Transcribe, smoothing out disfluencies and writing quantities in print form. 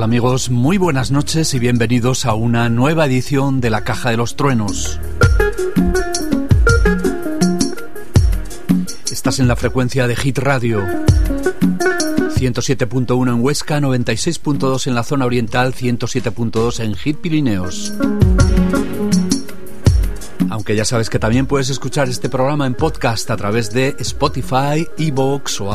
Hola amigos, muy buenas noches y bienvenidos a una nueva edición de La Caja de los Truenos. Estás en la frecuencia de Hit Radio, 107.1 en Huesca, 96.2 en la zona oriental, 107.2 en Hit Pirineos. Aunque ya sabes que también puedes escuchar este programa en podcast a través de Spotify, iVoox o